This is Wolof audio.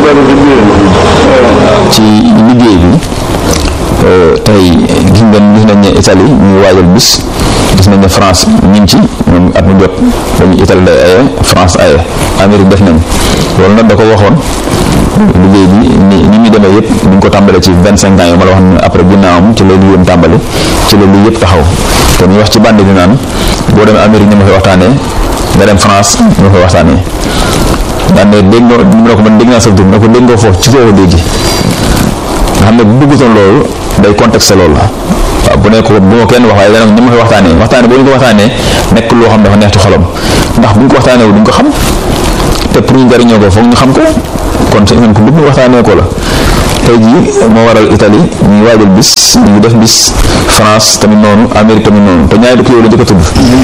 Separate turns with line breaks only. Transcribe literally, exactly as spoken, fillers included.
ci liggéey bi tey gis ngeen gis nañ ne Italie ñu ngi waajal bis gis nañ ne France ñu ngi ci moom at mu jot dañu Italie day aye France aye Amérique def nañ loolu nag da ko waxoon liggéey bi ni ni muy demee yëpp ni ñu ko tàmbalee ci vingt cinq ans yi ma la wax ne après ginnaawam ci la ñu woon tàmbale ci la lii yëpp taxaw te ñu wax ci bande bi naan boo demee Amérique ñu ma fay waxtaanee nga dem France ñu ma fay waxtaanee daan ne dégg nga mu ne ko man dégg naa sa tur ne ko dégg nga foofu ci foofu dégg nga xam ne bu bëggutoon loolu day contexte loolu la waaw bu nekk bu ma kenn wax waaye dana ñu ma fay waxtaanee waxtaanee boo ñu ko waxtaanee nekk loo xam dafa neex ci xolam ndax bu ñu ko waxtaanee wu duñ ko xam te pour ñu jariñoo ko foog ñu xam ko kon su ñu ko bëgg waxtaanee ko la tey jii moo waral Italie ñu ngi waajal bis ñu ngi def bis France tamit noonu Amérique tamit noonu te ñaari dëkk yooyu la njëkk a tudd